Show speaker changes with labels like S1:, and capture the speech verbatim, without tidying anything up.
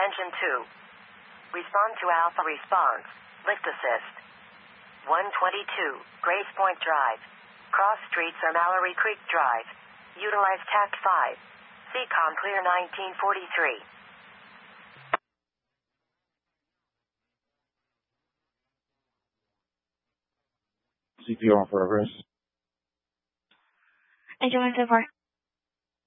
S1: Attention two. Respond to Alpha response. Lift assist. one twenty-two, Grace Point Drive. Cross streets are Mallory Creek Drive. Utilize Tact five. C COM clear nineteen forty-three.
S2: C P R progress.
S3: Agent one seven four.